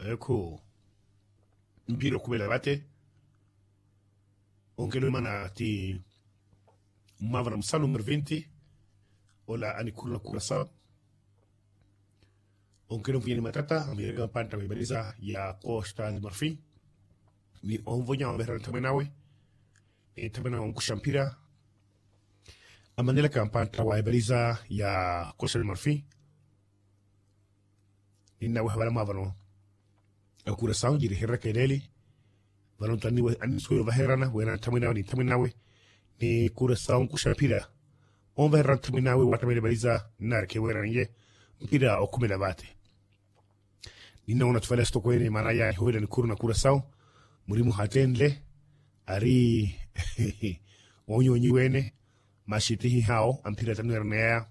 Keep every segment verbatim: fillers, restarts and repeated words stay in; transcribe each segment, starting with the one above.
ecco mpira come levate onke lo mana ti mavra msano numero venti ola ani kurla kurasa onke lo viene matata amiga panta beliza ya Costa di Marfim ni on vogliamo avere tamenawe e tamena on kushampira amanela kampanta wa beliza ya Costa di Marfim inna wa habara mavano akura saw jiri herra keleli balon tani wa an so va herana wa tamina ni taminawe ni kura saw ku shapira on va herra taminawe wa tamina baliza nar ke wera nje mpira okumela bate inna ona tfala sto ko ni manaya hoyle ni kurna kura saw murimu hatenle ari onyo nyiwene mashitihi hao ampira tanernea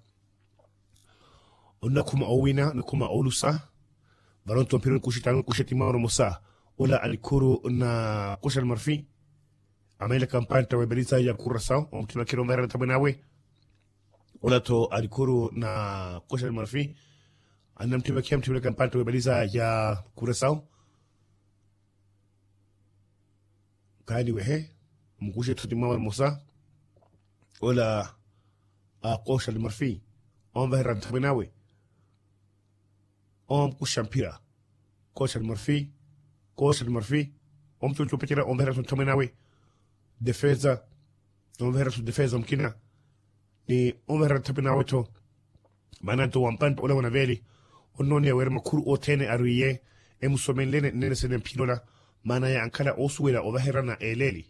onna kuma owina na kuma olusa balon to mpira kushitano kushiti mauro musa ola alikuru na Costa di Marfim amela kampanya tawe belisa ya kurasao omtuna kilo mera tabenawe ola to alikuru na Costa di Marfim anam tiba kem tiba kampanya tawe belisa ya kurasao kadi wehe mkushe tuti mauro musa ola a Costa di Marfim on vera tabenawe om kushampira Costa di Marfim Costa di Marfim om tu tupetira om vera tamenawe defesa om vera su defesa mkina ni om vera tamenawe to mananto wampan ola wana veli ononi ya werma kuru otene aruye emu somenlene nene sene pinola mana ya ankala osuwela ovahera na eleli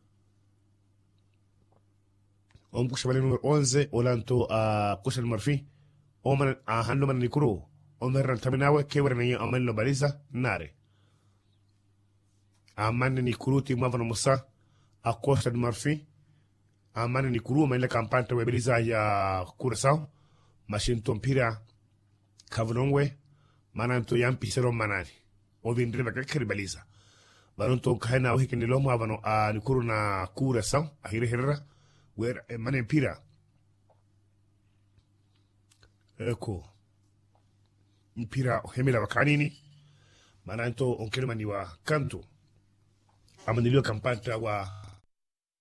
om kushabale numero onze olanto a Costa di Marfim om a hando man ni kuru on verrà taminawe che vorrà ne amello baliza nare amane ni kuruti mavano musa a Costa di Marfim amane ni kuru mele kampanta we baliza ya Curaçao mashinto mpira kavlongwe mananto yampi sero manani o vindreva kakri baliza baronto kaina o hikini lomo avano a ni kuru na Curaçao a hire herra wer mane mpira ecco mpira hemela wakanini mananto onkelema ni wa kanto amanilio kampanta wa